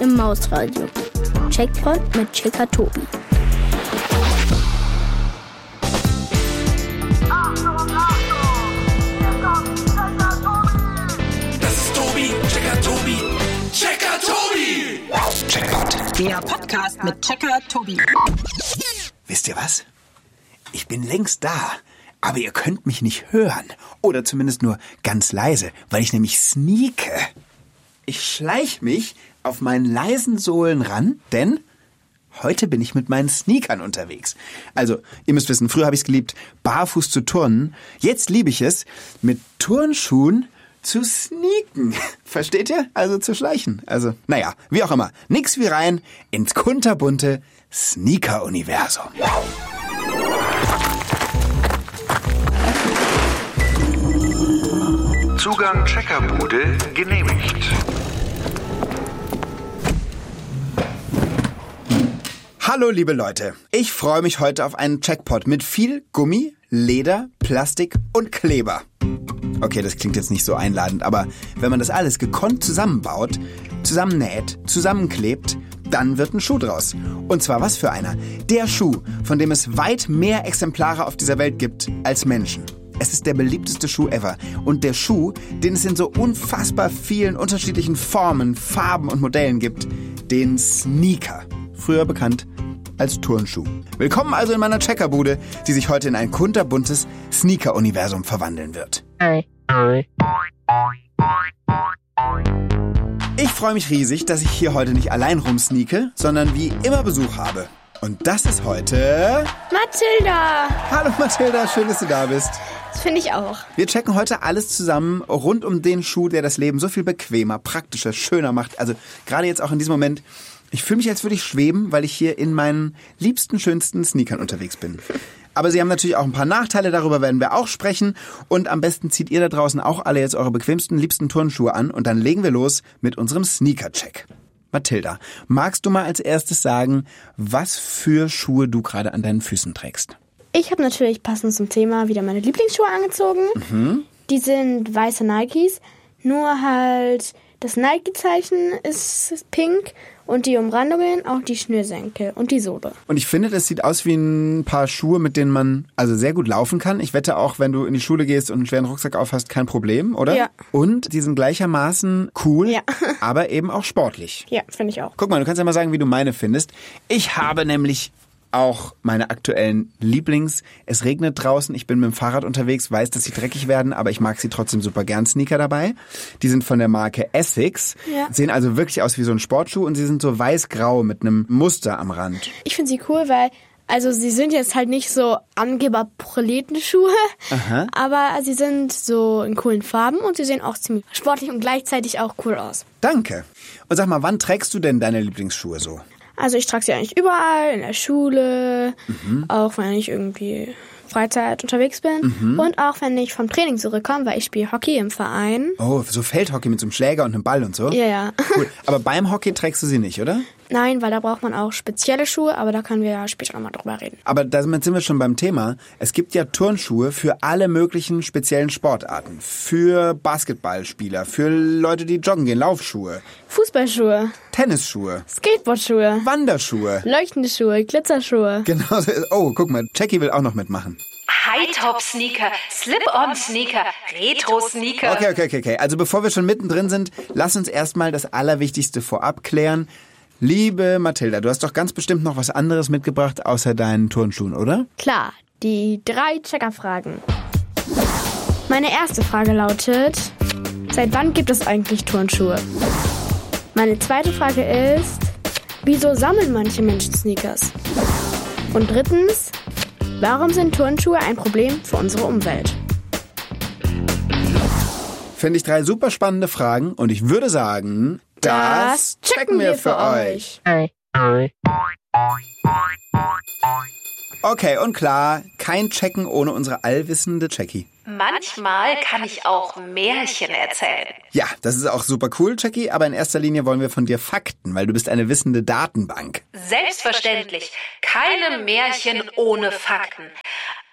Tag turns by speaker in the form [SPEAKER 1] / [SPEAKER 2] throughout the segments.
[SPEAKER 1] im Mausradio. Checkpoint mit Checker Tobi.
[SPEAKER 2] Das ist Tobi, Checker Tobi, Checker Tobi!
[SPEAKER 3] Checkpoint.
[SPEAKER 4] Der Podcast mit Checker Tobi.
[SPEAKER 3] Wisst ihr was? Ich bin längst da, aber ihr könnt mich nicht hören. Oder zumindest nur ganz leise, weil ich nämlich sneake. Ich schleich mich auf meinen leisen Sohlen ran, denn heute bin ich mit meinen Sneakern unterwegs. Also, ihr müsst wissen, früher habe ich es geliebt, barfuß zu turnen. Jetzt liebe ich es, mit Turnschuhen zu sneaken. Versteht ihr? Also zu schleichen. Also, naja, wie auch immer. Nix wie rein ins kunterbunte Sneaker-Universum.
[SPEAKER 5] Zugang Checkerbude genehmigt.
[SPEAKER 3] Hallo liebe Leute, ich freue mich heute auf einen Checkpot mit viel Gummi, Leder, Plastik und Kleber. Okay, das klingt jetzt nicht so einladend, aber wenn man das alles gekonnt zusammenbaut, zusammennäht, zusammenklebt, dann wird ein Schuh draus. Und zwar was für einer? Der Schuh, von dem es weit mehr Exemplare auf dieser Welt gibt als Menschen. Es ist der beliebteste Schuh ever. Und der Schuh, den es in so unfassbar vielen unterschiedlichen Formen, Farben und Modellen gibt, den Sneaker. Früher bekannt als Turnschuh. Willkommen also in meiner Checkerbude, die sich heute in ein kunterbuntes Sneaker-Universum verwandeln wird. Ich freue mich riesig, dass ich hier heute nicht allein rumsneake, sondern wie immer Besuch habe. Und das ist heute...
[SPEAKER 1] Mathilda!
[SPEAKER 3] Hallo Mathilda, schön, dass du da bist.
[SPEAKER 1] Das finde ich auch.
[SPEAKER 3] Wir checken heute alles zusammen rund um den Schuh, der das Leben so viel bequemer, praktischer, schöner macht. Also gerade jetzt auch in diesem Moment, ich fühle mich, als würde ich schweben, weil ich hier in meinen liebsten, schönsten Sneakern unterwegs bin. Aber sie haben natürlich auch ein paar Nachteile, darüber werden wir auch sprechen. Und am besten zieht ihr da draußen auch alle jetzt eure bequemsten, liebsten Turnschuhe an und dann legen wir los mit unserem Sneaker-Check. Mathilda, magst du mal als erstes sagen, was für Schuhe du gerade an deinen Füßen trägst?
[SPEAKER 1] Ich habe natürlich passend zum Thema wieder meine Lieblingsschuhe angezogen. Die sind weiße Nikes, nur halt das Nike-Zeichen ist pink und die Umrandungen auch die Schnürsenkel und die Sohle.
[SPEAKER 3] Und ich finde, das sieht aus wie ein paar Schuhe, mit denen man also sehr gut laufen kann. Ich wette auch, wenn du in die Schule gehst und einen schweren Rucksack aufhast, kein Problem, oder?
[SPEAKER 1] Ja.
[SPEAKER 3] Und die sind gleichermaßen cool,
[SPEAKER 1] Ja.
[SPEAKER 3] aber eben auch sportlich.
[SPEAKER 1] Ja, finde ich auch.
[SPEAKER 3] Guck mal, du kannst ja mal sagen, wie du meine findest. Ich habe nämlich auch meine aktuellen Lieblings. Es regnet draußen, ich bin mit dem Fahrrad unterwegs, weiß, dass sie dreckig werden, aber ich mag sie trotzdem super gern. Sneaker dabei. Die sind von der Marke Essex.
[SPEAKER 1] Ja.
[SPEAKER 3] Sehen also wirklich aus wie so ein Sportschuh und sie sind so weiß-grau mit einem Muster am Rand.
[SPEAKER 1] Ich finde sie cool, weil also sie sind jetzt halt nicht so Angeber-Proletenschuhe, aber sie sind so in coolen Farben und sie sehen auch ziemlich sportlich und gleichzeitig auch cool aus.
[SPEAKER 3] Danke. Und sag mal, wann trägst du denn deine Lieblingsschuhe so?
[SPEAKER 1] Also ich trage sie eigentlich überall, in der Schule, auch wenn ich irgendwie Freizeit unterwegs bin und auch wenn ich vom Training zurückkomme, weil ich spiele Hockey im Verein.
[SPEAKER 3] Oh, so Feldhockey mit so einem Schläger und einem Ball und so?
[SPEAKER 1] Ja.
[SPEAKER 3] Cool. Aber beim Hockey trägst du sie nicht, oder?
[SPEAKER 1] Nein, weil da braucht man auch spezielle Schuhe, aber da können wir ja später nochmal drüber reden.
[SPEAKER 3] Aber damit sind wir schon beim Thema. Es gibt ja Turnschuhe für alle möglichen speziellen Sportarten. Für Basketballspieler, für Leute, die joggen gehen, Laufschuhe,
[SPEAKER 1] Fußballschuhe,
[SPEAKER 3] Tennisschuhe,
[SPEAKER 1] Skateboardschuhe,
[SPEAKER 3] Wanderschuhe.
[SPEAKER 1] leuchtende Schuhe, Glitzerschuhe.
[SPEAKER 3] Genau. Oh, guck mal, Jackie will auch noch mitmachen.
[SPEAKER 6] High-Top-Sneaker, Slip-on-Sneaker, Retro-Sneaker.
[SPEAKER 3] Okay. Also bevor wir schon mittendrin sind, lass uns erstmal das Allerwichtigste vorab klären. Liebe Mathilda, du hast doch ganz bestimmt noch was anderes mitgebracht außer deinen Turnschuhen, oder?
[SPEAKER 1] Klar, die 3 Checkerfragen. Meine erste Frage lautet, seit wann gibt es eigentlich Turnschuhe? Meine zweite Frage ist, wieso sammeln manche Menschen Sneakers? Und drittens, warum sind Turnschuhe ein Problem für unsere Umwelt?
[SPEAKER 3] Finde ich 3 super spannende Fragen und ich würde sagen, das checken wir für euch. Okay, und klar, kein Checken ohne unsere allwissende Jackie.
[SPEAKER 6] Manchmal kann ich auch Märchen erzählen.
[SPEAKER 3] Ja, das ist auch super cool, Jackie, aber in erster Linie wollen wir von dir Fakten, weil du bist eine wissende Datenbank.
[SPEAKER 6] Selbstverständlich, keine Märchen ohne Fakten.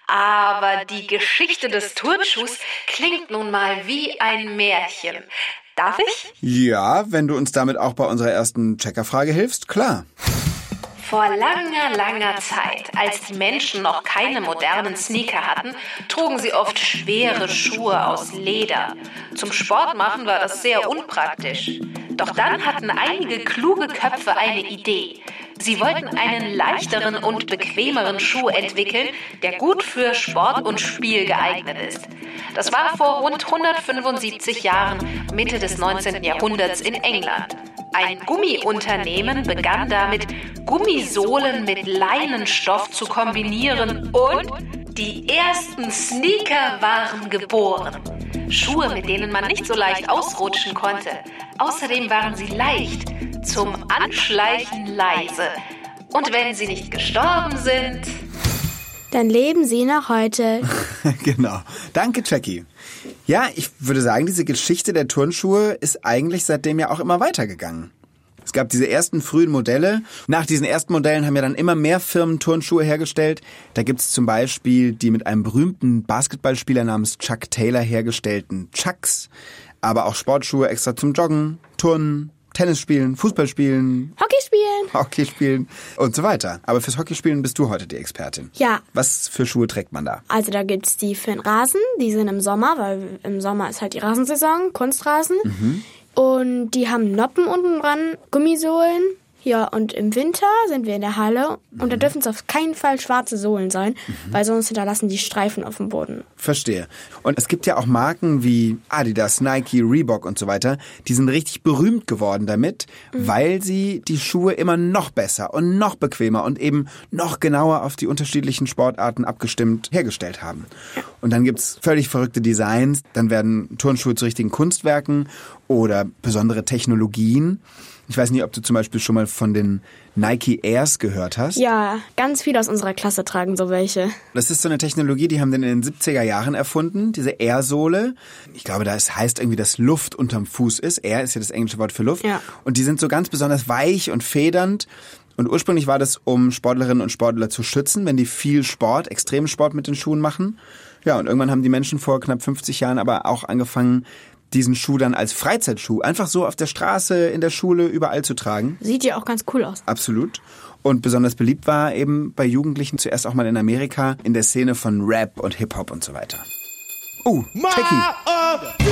[SPEAKER 6] Aber die Geschichte des Turnschuhs klingt nun mal wie ein Märchen. Darf ich?
[SPEAKER 3] Ja, wenn du uns damit auch bei unserer ersten Checkerfrage hilfst, klar.
[SPEAKER 6] Vor langer, langer Zeit, als die Menschen noch keine modernen Sneaker hatten, trugen sie oft schwere Schuhe aus Leder. Zum Sport machen war das sehr unpraktisch. Doch dann hatten einige kluge Köpfe eine Idee. Sie wollten einen leichteren und bequemeren Schuh entwickeln, der gut für Sport und Spiel geeignet ist. Das war vor rund 175 Jahren, Mitte des 19. Jahrhunderts in England. Ein Gummiunternehmen begann damit, Gummisohlen mit Leinenstoff zu kombinieren und die ersten Sneaker waren geboren. Schuhe, mit denen man nicht so leicht ausrutschen konnte. Außerdem waren sie leicht, zum Anschleichen leise. Und wenn sie nicht gestorben sind,
[SPEAKER 1] dann leben sie noch heute.
[SPEAKER 3] Genau. Danke, Jackie. Ja, ich würde sagen, diese Geschichte der Turnschuhe ist eigentlich seitdem ja auch immer weitergegangen. Es gab diese ersten frühen Modelle. Nach diesen ersten Modellen haben ja dann immer mehr Firmen Turnschuhe hergestellt. Da gibt's zum Beispiel die mit einem berühmten Basketballspieler namens Chuck Taylor hergestellten Chucks. Aber auch Sportschuhe extra zum Joggen, Turnen, Tennis spielen, Fußball spielen, Hockey spielen und so weiter. Aber fürs Hockeyspielen bist du heute die Expertin.
[SPEAKER 1] Ja.
[SPEAKER 3] Was für Schuhe trägt man da?
[SPEAKER 1] Also da gibt's die für den Rasen, die sind im Sommer, weil im Sommer ist halt die Rasensaison, Kunstrasen. Und die haben Noppen unten dran, Gummisohlen. Ja, und im Winter sind wir in der Halle und da dürfen es auf keinen Fall schwarze Sohlen sein, weil sonst hinterlassen die Streifen auf dem Boden.
[SPEAKER 3] Verstehe. Und es gibt ja auch Marken wie Adidas, Nike, Reebok und so weiter, die sind richtig berühmt geworden damit, weil sie die Schuhe immer noch besser und noch bequemer und eben noch genauer auf die unterschiedlichen Sportarten abgestimmt hergestellt haben. Und dann gibt's völlig verrückte Designs, dann werden Turnschuhe zu richtigen Kunstwerken oder besondere Technologien. Ich weiß nicht, ob du zum Beispiel schon mal von den Nike Airs gehört hast.
[SPEAKER 1] Ja, ganz viele aus unserer Klasse tragen so welche.
[SPEAKER 3] Das ist so eine Technologie, die haben den in den 70er Jahren erfunden, diese Air-Sohle. Ich glaube, das heißt irgendwie, dass Luft unterm Fuß ist. Air ist ja das englische Wort für Luft.
[SPEAKER 1] Ja.
[SPEAKER 3] Und die sind so ganz besonders weich und federnd. Und ursprünglich war das, um Sportlerinnen und Sportler zu schützen, wenn die viel Sport, extremen Sport mit den Schuhen machen. Ja, und irgendwann haben die Menschen vor knapp 50 Jahren aber auch angefangen, diesen Schuh dann als Freizeitschuh einfach so auf der Straße, in der Schule, überall zu tragen.
[SPEAKER 1] Sieht ja auch ganz cool aus.
[SPEAKER 3] Absolut. Und besonders beliebt war eben bei Jugendlichen zuerst auch mal in Amerika in der Szene von Rap und Hip-Hop und so weiter. Oh, Jackie.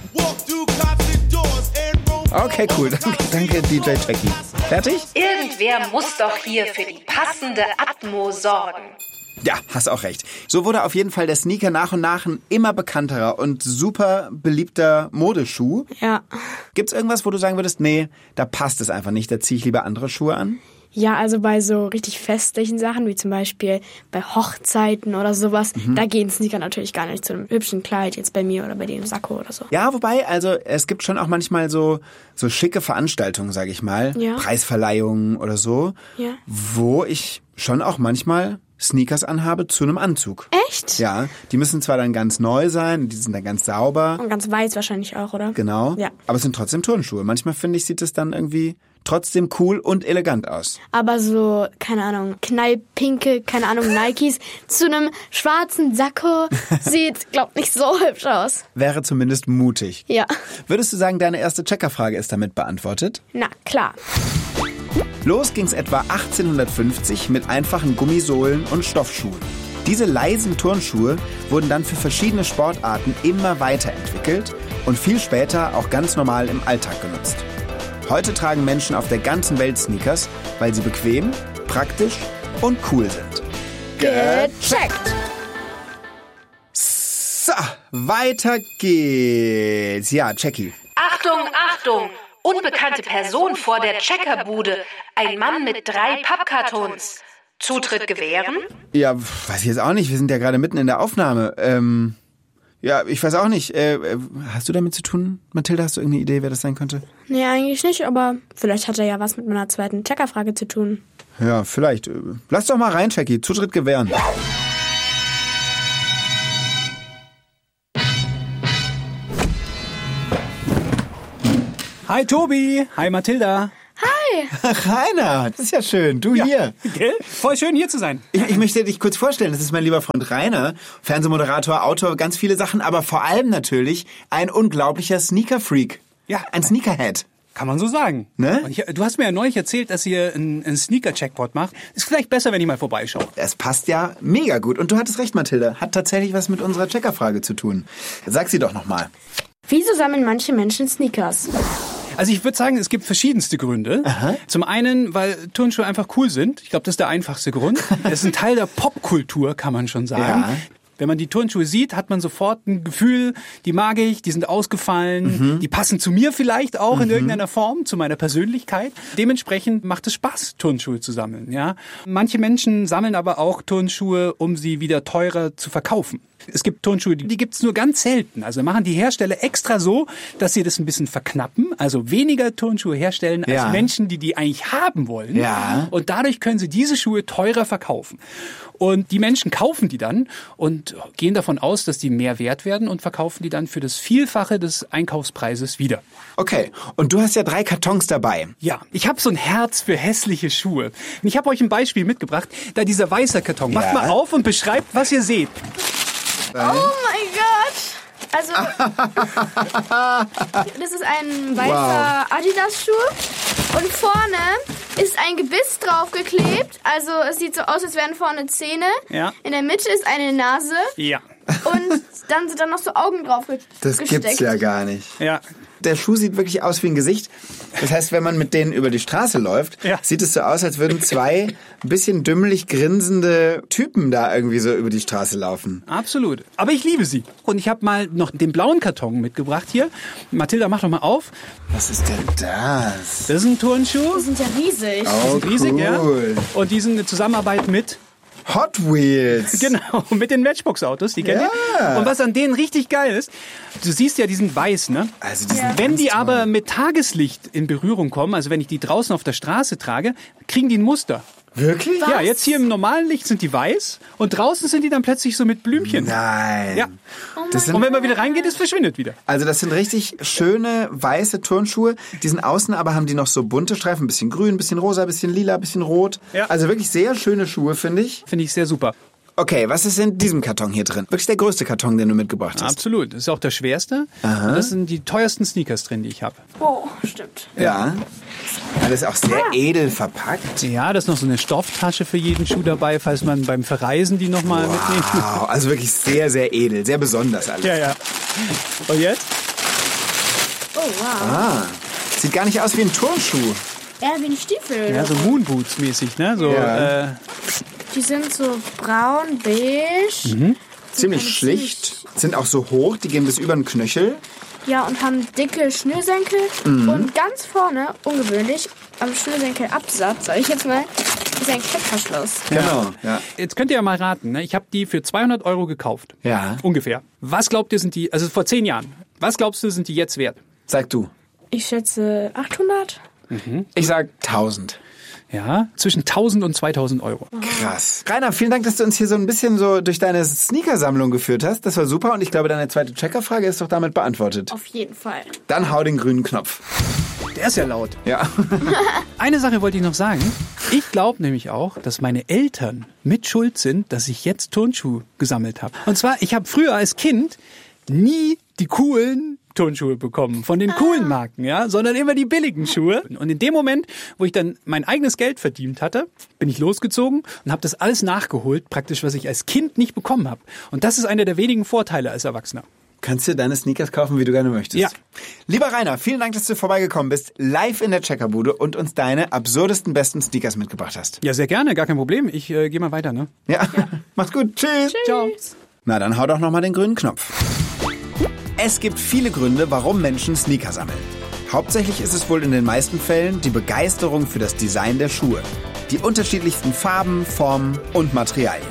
[SPEAKER 3] Okay, cool. Danke, DJ Jackie. Fertig?
[SPEAKER 6] irgendwer muss doch hier für die passende Atmo sorgen.
[SPEAKER 3] Ja, hast auch recht. So wurde auf jeden Fall der Sneaker nach und nach ein immer bekannterer und super beliebter Modeschuh.
[SPEAKER 1] Ja.
[SPEAKER 3] Gibt's irgendwas, wo du sagen würdest, nee, da passt es einfach nicht, da ziehe ich lieber andere Schuhe an?
[SPEAKER 1] Ja, also bei so richtig festlichen Sachen, wie zum Beispiel bei Hochzeiten oder sowas, da gehen Sneaker natürlich gar nicht zu einem hübschen Kleid, jetzt bei mir oder bei dir im Sakko oder so.
[SPEAKER 3] Ja, wobei, also es gibt schon auch manchmal so schicke Veranstaltungen, sag ich mal,
[SPEAKER 1] Ja.
[SPEAKER 3] Preisverleihungen oder so,
[SPEAKER 1] Ja.
[SPEAKER 3] wo ich schon auch manchmal Sneakers anhabe zu einem Anzug.
[SPEAKER 1] Echt?
[SPEAKER 3] Ja, die müssen zwar dann ganz neu sein, die sind dann ganz sauber.
[SPEAKER 1] Und ganz weiß wahrscheinlich auch, oder?
[SPEAKER 3] Genau.
[SPEAKER 1] Ja.
[SPEAKER 3] Aber es sind trotzdem Turnschuhe. Manchmal, finde ich, sieht es dann irgendwie trotzdem cool und elegant aus.
[SPEAKER 1] Aber so, keine Ahnung, knallpinke, keine Ahnung, Nikes zu einem schwarzen Sakko sieht, glaub nicht so hübsch aus.
[SPEAKER 3] Wäre zumindest mutig.
[SPEAKER 1] Ja.
[SPEAKER 3] Würdest du sagen, deine erste Checkerfrage ist damit beantwortet?
[SPEAKER 1] Na, klar.
[SPEAKER 3] Los ging's etwa 1850 mit einfachen Gummisohlen und Stoffschuhen. Diese leisen Turnschuhe wurden dann für verschiedene Sportarten immer weiterentwickelt und viel später auch ganz normal im Alltag genutzt. Heute tragen Menschen auf der ganzen Welt Sneakers, weil sie bequem, praktisch und cool sind.
[SPEAKER 1] Gecheckt.
[SPEAKER 3] So, weiter geht's. Ja, Jackie.
[SPEAKER 6] Achtung, Achtung! Unbekannte Person vor der Checkerbude. Ein Mann mit 3 Pappkartons. Zutritt gewähren?
[SPEAKER 3] Ja, weiß ich jetzt auch nicht. Wir sind ja gerade mitten in der Aufnahme. Ja, ich weiß auch nicht. Hast du damit zu tun, Mathilda? Hast du irgendeine Idee, wer das sein könnte?
[SPEAKER 1] Nee, eigentlich nicht, aber vielleicht hat er ja was mit meiner zweiten Checkerfrage zu tun.
[SPEAKER 3] Ja, vielleicht. Lass doch mal rein, Jackie. Zutritt gewähren.
[SPEAKER 7] Hi Tobi, hi Mathilda.
[SPEAKER 3] Rainer, das ist ja schön. Du hier.
[SPEAKER 7] Gell? Voll schön hier zu sein.
[SPEAKER 3] Ich möchte dich kurz vorstellen. Das ist mein lieber Freund Rainer. Fernsehmoderator, Autor, ganz viele Sachen, aber vor allem natürlich ein unglaublicher Sneaker-Freak.
[SPEAKER 7] Ja.
[SPEAKER 3] Ein Sneakerhead.
[SPEAKER 7] Kann man so sagen.
[SPEAKER 3] Ne?
[SPEAKER 7] Und du hast mir ja neulich erzählt, dass ihr einen Sneaker-Checkpot macht. Ist vielleicht besser, wenn ich mal vorbeischaue.
[SPEAKER 3] Es passt ja mega gut. Und du hattest recht, Mathilde. Hat tatsächlich was mit unserer Checkerfrage zu tun. Sag sie doch nochmal.
[SPEAKER 1] Wieso sammeln manche Menschen Sneakers?
[SPEAKER 7] Also ich würde sagen, es gibt verschiedenste Gründe.
[SPEAKER 3] Aha.
[SPEAKER 7] Zum einen, weil Turnschuhe einfach cool sind. Ich glaube, das ist der einfachste Grund. Es ist ein Teil der Popkultur, kann man schon sagen.
[SPEAKER 3] Ja.
[SPEAKER 7] Wenn man die Turnschuhe sieht, hat man sofort ein Gefühl, die mag ich, die sind ausgefallen, die passen zu mir vielleicht auch in irgendeiner Form, zu meiner Persönlichkeit. Dementsprechend macht es Spaß, Turnschuhe zu sammeln. Ja? Manche Menschen sammeln aber auch Turnschuhe, um sie wieder teurer zu verkaufen. Es gibt Turnschuhe, die gibt's nur ganz selten. Also machen die Hersteller extra so, dass sie das ein bisschen verknappen, also weniger Turnschuhe herstellen als Menschen, die eigentlich haben wollen.
[SPEAKER 3] Ja.
[SPEAKER 7] Und dadurch können sie diese Schuhe teurer verkaufen. Und die Menschen kaufen die dann und gehen davon aus, dass die mehr wert werden und verkaufen die dann für das Vielfache des Einkaufspreises wieder.
[SPEAKER 3] Okay, und du hast ja 3 Kartons dabei.
[SPEAKER 7] Ja, ich habe so ein Herz für hässliche Schuhe. Und ich habe euch ein Beispiel mitgebracht, da dieser weiße Karton. Macht mal auf und beschreibt, was ihr seht.
[SPEAKER 1] Oh mein Gott! Also, das ist ein weißer Adidas-Schuh und vorne ist ein Gebiss draufgeklebt. Also es sieht so aus, als wären vorne Zähne.
[SPEAKER 7] Ja.
[SPEAKER 1] In der Mitte ist eine Nase
[SPEAKER 7] Ja.
[SPEAKER 1] und dann sind da noch so Augen drauf
[SPEAKER 3] Das
[SPEAKER 1] gesteckt.
[SPEAKER 3] gibt's ja gar nicht.
[SPEAKER 7] Ja.
[SPEAKER 3] Der Schuh sieht wirklich aus wie ein Gesicht. Das heißt, wenn man mit denen über die Straße läuft, sieht es so aus, als würden 2 ein bisschen dümmlich grinsende Typen da irgendwie so über die Straße laufen.
[SPEAKER 7] Absolut. Aber ich liebe sie. Und ich habe mal noch den blauen Karton mitgebracht hier. Mathilda, mach doch mal auf.
[SPEAKER 3] Was ist denn das?
[SPEAKER 7] Das ist ein Turnschuh.
[SPEAKER 1] Die sind ja riesig.
[SPEAKER 3] Oh,
[SPEAKER 7] Riesig, ja.
[SPEAKER 3] cool.
[SPEAKER 7] Und die sind eine Zusammenarbeit mit...
[SPEAKER 3] Hot Wheels.
[SPEAKER 7] Genau, mit den Matchbox-Autos, die kennt ihr. Und was an denen richtig geil ist, du siehst ja, die sind weiß, ne?
[SPEAKER 3] Also die sind
[SPEAKER 7] Wenn
[SPEAKER 3] ganz
[SPEAKER 7] die
[SPEAKER 3] toll.
[SPEAKER 7] aber mit Tageslicht in Berührung kommen, also wenn ich die draußen auf der Straße trage, kriegen die ein Muster.
[SPEAKER 3] Wirklich?
[SPEAKER 7] Ja, jetzt hier im normalen Licht sind die weiß und draußen sind die dann plötzlich so mit Blümchen.
[SPEAKER 3] Nein.
[SPEAKER 7] Ja.
[SPEAKER 3] Das sind,
[SPEAKER 7] Und wenn man wieder reingeht, es verschwindet wieder.
[SPEAKER 3] also das sind richtig schöne weiße Turnschuhe. Die sind außen, aber haben die noch so bunte Streifen. Ein bisschen grün, ein bisschen rosa, ein bisschen lila, ein bisschen rot.
[SPEAKER 7] Ja.
[SPEAKER 3] Also wirklich sehr schöne Schuhe, finde ich.
[SPEAKER 7] Finde ich sehr super.
[SPEAKER 3] Okay, was ist in diesem Karton hier drin? Wirklich der größte Karton, den du mitgebracht hast.
[SPEAKER 7] Absolut. Das ist auch der schwerste.
[SPEAKER 3] Aha.
[SPEAKER 7] Und das sind die teuersten Sneakers drin, die ich habe.
[SPEAKER 1] Oh, stimmt.
[SPEAKER 3] Ja. Alles auch sehr edel verpackt.
[SPEAKER 7] Ja, da ist noch so eine Stofftasche für jeden Schuh dabei, falls man beim Verreisen die nochmal mitnehmen.
[SPEAKER 3] Wow, also wirklich sehr, sehr edel, sehr besonders alles.
[SPEAKER 7] Ja, ja. Und jetzt?
[SPEAKER 1] Oh, wow.
[SPEAKER 3] Ah, sieht gar nicht aus wie ein Turnschuh.
[SPEAKER 1] Ja, wie ein Stiefel.
[SPEAKER 7] Ja, so Moonboots mäßig, ne? So,
[SPEAKER 3] Ja.
[SPEAKER 1] Die sind so braun, beige.
[SPEAKER 3] Ziemlich schlicht, sind auch so hoch, die gehen bis über den Knöchel.
[SPEAKER 1] Ja, und haben dicke Schnürsenkel. Und ganz vorne, ungewöhnlich, am Schnürsenkelabsatz, sag ich jetzt mal, ist ein Klettverschluss.
[SPEAKER 3] Genau, ja.
[SPEAKER 7] Jetzt könnt ihr ja mal raten, ne? Ich habe die für 200 € gekauft.
[SPEAKER 3] Ja.
[SPEAKER 7] Ungefähr. Was glaubt ihr, sind die, also vor 10 Jahren, was glaubst du, sind die jetzt wert?
[SPEAKER 3] Sag du.
[SPEAKER 1] Ich schätze 800.
[SPEAKER 3] Ich sag 1000.
[SPEAKER 7] Ja, zwischen 1000 und 2000 €.
[SPEAKER 3] Krass. Rainer, vielen Dank, dass du uns hier so ein bisschen so durch deine Sneakersammlung geführt hast. Das war super und ich glaube, deine zweite Checkerfrage ist doch damit beantwortet.
[SPEAKER 1] Auf jeden Fall.
[SPEAKER 3] Dann hau den grünen Knopf.
[SPEAKER 7] Der ist ja laut.
[SPEAKER 3] Ja.
[SPEAKER 7] Eine Sache wollte ich noch sagen. Ich glaube nämlich auch, dass meine Eltern mit schuld sind, dass ich jetzt Turnschuhe gesammelt habe. Und zwar, ich habe früher als Kind nie die coolen Turnschuhe bekommen von den coolen Marken, ja, sondern immer die billigen Schuhe. Und in dem Moment, wo ich dann mein eigenes Geld verdient hatte, bin ich losgezogen und habe das alles nachgeholt, praktisch, was ich als Kind nicht bekommen habe. Und das ist einer der wenigen Vorteile als Erwachsener.
[SPEAKER 3] Kannst du deine Sneakers kaufen, wie du gerne möchtest.
[SPEAKER 7] Ja.
[SPEAKER 3] Lieber Rainer, vielen Dank, dass du vorbeigekommen bist, live in der Checkerbude und uns deine absurdesten, besten Sneakers mitgebracht hast.
[SPEAKER 7] Ja, sehr gerne, gar kein Problem. Ich gehe mal weiter, ne?
[SPEAKER 3] Ja, macht's gut. Tschüss.
[SPEAKER 7] Ciao.
[SPEAKER 3] Na, dann hau doch nochmal den grünen Knopf. Es gibt viele Gründe, warum Menschen Sneaker sammeln. Hauptsächlich ist es wohl in den meisten Fällen die Begeisterung für das Design der Schuhe. Die unterschiedlichsten Farben, Formen und Materialien.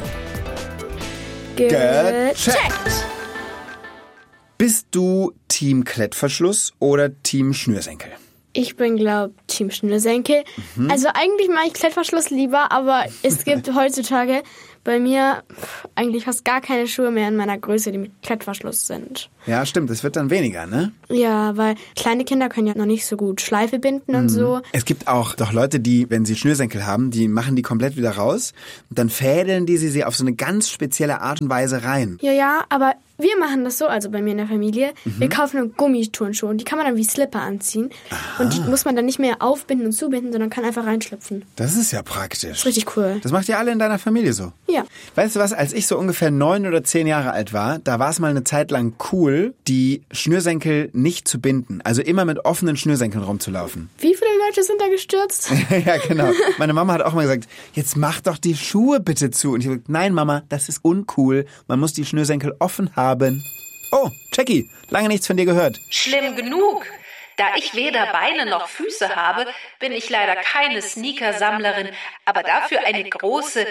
[SPEAKER 3] Gecheckt. Bist du Team Klettverschluss oder Team Schnürsenkel?
[SPEAKER 1] Ich bin, glaube ich, Team Schnürsenkel. Also eigentlich mache ich Klettverschluss lieber, aber es gibt heutzutage bei mir eigentlich fast gar keine Schuhe mehr in meiner Größe, die mit Klettverschluss sind.
[SPEAKER 3] Ja, stimmt, es wird dann weniger, ne?
[SPEAKER 1] Ja, weil kleine Kinder können ja noch nicht so gut Schleife binden und so.
[SPEAKER 3] Es gibt auch doch Leute, die, wenn sie Schnürsenkel haben, die machen die komplett wieder raus und dann fädeln die sie auf so eine ganz spezielle Art und Weise rein.
[SPEAKER 1] Ja, aber wir machen das so, also bei mir in der Familie. Wir kaufen eine Gummiturnschuhe und die kann man dann wie Slipper anziehen. Aha. Und die muss man dann nicht mehr aufbinden und zubinden, sondern kann einfach reinschlüpfen.
[SPEAKER 3] Das ist ja praktisch.
[SPEAKER 1] Das ist richtig cool.
[SPEAKER 3] Das macht ihr alle in deiner Familie so?
[SPEAKER 1] Ja.
[SPEAKER 3] Weißt du was, als ich so ungefähr 9 oder 10 Jahre alt war, da war es mal eine Zeit lang cool, die Schnürsenkel nicht zu binden. Also immer mit offenen Schnürsenkeln rumzulaufen.
[SPEAKER 1] Wie viele Leute sind da gestürzt?
[SPEAKER 3] Ja, genau. Meine Mama hat auch mal gesagt, jetzt mach doch die Schuhe bitte zu. Und ich habe gesagt, nein Mama, das ist uncool. Man muss die Schnürsenkel offen haben. Oh, Jackie, lange nichts von dir gehört.
[SPEAKER 6] Schlimm genug. Da ich weder Beine noch Füße habe, bin ich leider keine Sneaker-Sammlerin, aber dafür eine große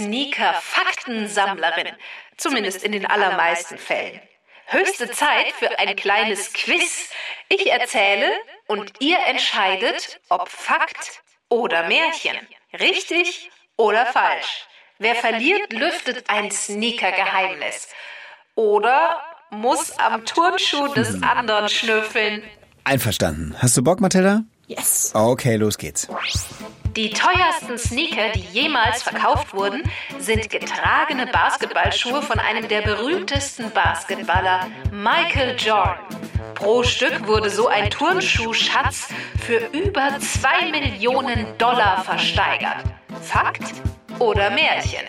[SPEAKER 6] Sneaker-Faktensammlerin. Zumindest in den allermeisten Fällen. Höchste Zeit für ein kleines Quiz. Ich erzähle und ihr entscheidet, ob Fakt oder Märchen. Richtig oder falsch. Wer verliert, lüftet ein Sneaker-Geheimnis. Oder muss am Turnschuh des anderen schnüffeln.
[SPEAKER 3] Einverstanden. Hast du Bock, Mathilda?
[SPEAKER 1] Yes.
[SPEAKER 3] Okay, los geht's.
[SPEAKER 6] Die teuersten Sneaker, die jemals verkauft wurden, sind getragene Basketballschuhe von einem der berühmtesten Basketballer, Michael Jordan. Pro Stück wurde so ein Turnschuhschatz für über $2 Millionen versteigert. Fakt oder Märchen?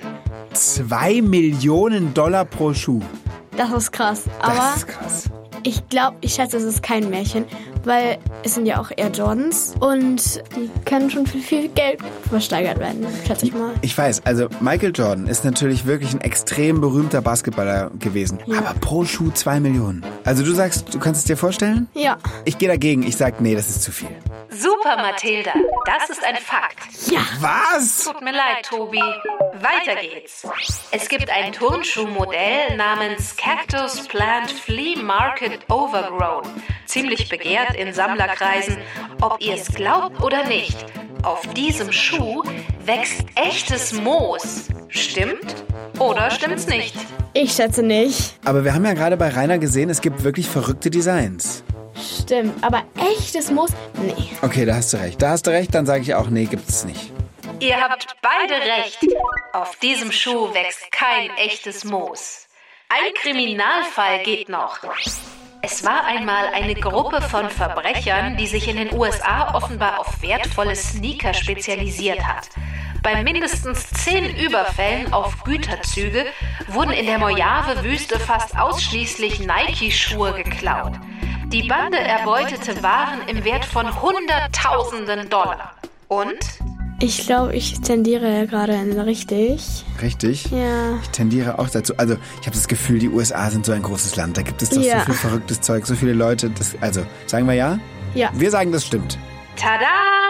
[SPEAKER 3] $2 Millionen pro Schuh.
[SPEAKER 1] Das ist krass. Aber
[SPEAKER 3] Das ist krass.
[SPEAKER 1] ich schätze, es ist kein Märchen, weil es sind ja auch Air Jordans und die können schon für viel Geld versteigert werden, schätze ich mal.
[SPEAKER 3] Ich weiß, also Michael Jordan ist natürlich wirklich ein extrem berühmter Basketballer gewesen.
[SPEAKER 1] Ja.
[SPEAKER 3] Aber pro Schuh 2 Millionen. Also du sagst, du kannst es dir vorstellen?
[SPEAKER 1] Ja.
[SPEAKER 3] Ich gehe dagegen. Ich sag, nee, das ist zu viel.
[SPEAKER 6] Super, Mathilda. Das ist ein Fakt.
[SPEAKER 1] Ja.
[SPEAKER 3] Was?
[SPEAKER 6] Tut mir leid, Tobi. Weiter geht's. Es gibt ein Turnschuhmodell namens Cactus Plant Flea Market Overgrown. Ziemlich begehrt in Sammlerkreisen. Ob ihr es glaubt oder nicht, auf diesem Schuh wächst echtes Moos. Stimmt oder stimmt's nicht?
[SPEAKER 1] Ich schätze nicht.
[SPEAKER 3] Aber wir haben ja gerade bei Rainer gesehen, es gibt wirklich verrückte Designs.
[SPEAKER 1] Stimmt, aber echtes Moos? Nee.
[SPEAKER 3] Okay, da hast du recht. Dann sage ich auch, nee, gibt es nicht.
[SPEAKER 6] Ihr habt beide recht. Auf diesem Schuh wächst kein echtes Moos. Ein Kriminalfall geht noch. Es war einmal eine Gruppe von Verbrechern, die sich in den USA offenbar auf wertvolle Sneaker spezialisiert hat. Bei mindestens 10 Überfällen auf Güterzüge wurden in der Mojave-Wüste fast ausschließlich Nike-Schuhe geklaut. Die Bande erbeutete Waren im Wert von Hunderttausenden $. Und?
[SPEAKER 1] Ich glaube, ich tendiere gerade in richtig.
[SPEAKER 3] Richtig?
[SPEAKER 1] Ja.
[SPEAKER 3] Ich tendiere auch dazu. Also, ich habe das Gefühl, die USA sind so ein großes Land. Da gibt es doch so viel verrücktes Zeug, so viele Leute. Also, sagen wir ja?
[SPEAKER 1] Ja.
[SPEAKER 3] Wir sagen, das stimmt.
[SPEAKER 6] Tada!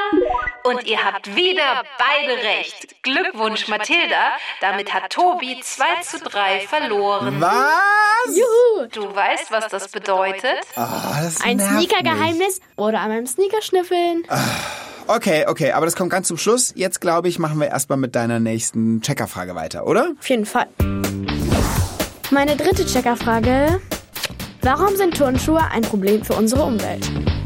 [SPEAKER 6] Und ihr habt wieder beide recht. Glückwunsch, Mathilda. Damit hat Tobi 2:3 verloren.
[SPEAKER 3] Was?
[SPEAKER 1] Juhu!
[SPEAKER 6] Du weißt, was das bedeutet?
[SPEAKER 3] Das
[SPEAKER 1] Ein
[SPEAKER 3] nervt mich.
[SPEAKER 1] Sneaker-Geheimnis oder an meinem Sneaker schnüffeln.
[SPEAKER 3] Okay, aber das kommt ganz zum Schluss. Jetzt, glaube ich, machen wir erstmal mit deiner nächsten Checkerfrage weiter, oder?
[SPEAKER 1] Auf jeden Fall. Meine dritte Checkerfrage. Warum sind Turnschuhe ein Problem für unsere Umwelt?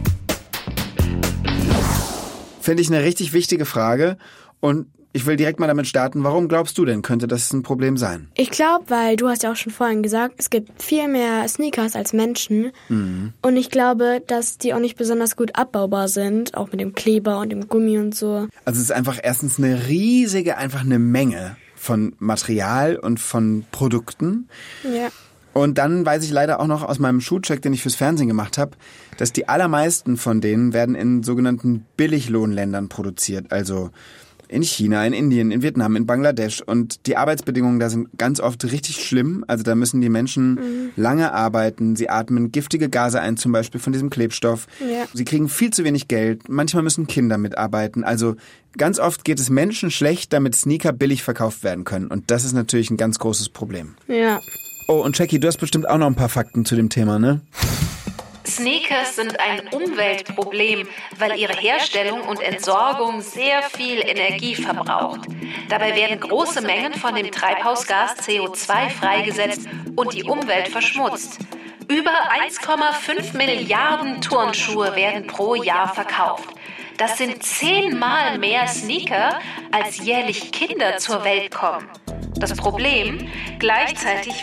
[SPEAKER 3] Finde ich eine richtig wichtige Frage. Und ich will direkt mal damit starten. Warum glaubst du denn, könnte das ein Problem sein?
[SPEAKER 1] Ich glaube, weil du hast ja auch schon vorhin gesagt, es gibt viel mehr Sneakers als Menschen. Mhm. Und ich glaube, dass die auch nicht besonders gut abbaubar sind, auch mit dem Kleber und dem Gummi und so.
[SPEAKER 3] Also es ist einfach erstens eine Menge von Material und von Produkten.
[SPEAKER 1] Ja.
[SPEAKER 3] Und dann weiß ich leider auch noch aus meinem Schuhcheck, den ich fürs Fernsehen gemacht habe, dass die allermeisten von denen werden in sogenannten Billiglohnländern produziert. Also in China, in Indien, in Vietnam, in Bangladesch. Und die Arbeitsbedingungen da sind ganz oft richtig schlimm. Also da müssen die Menschen lange arbeiten. Sie atmen giftige Gase ein, zum Beispiel von diesem Klebstoff.
[SPEAKER 1] Ja.
[SPEAKER 3] Sie kriegen viel zu wenig Geld. Manchmal müssen Kinder mitarbeiten. Also ganz oft geht es Menschen schlecht, damit Sneaker billig verkauft werden können. Und das ist natürlich ein ganz großes Problem.
[SPEAKER 1] Ja.
[SPEAKER 3] Oh, und Jackie, du hast bestimmt auch noch ein paar Fakten zu dem Thema, ne?
[SPEAKER 6] Sneakers sind ein Umweltproblem, weil ihre Herstellung und Entsorgung sehr viel Energie verbraucht. Dabei werden große Mengen von dem Treibhausgas CO2 freigesetzt und die Umwelt verschmutzt. Über 1,5 Milliarden Turnschuhe werden pro Jahr verkauft. Das sind 10-mal mehr Sneaker, als jährlich Kinder zur Welt kommen. Das Problem, gleichzeitig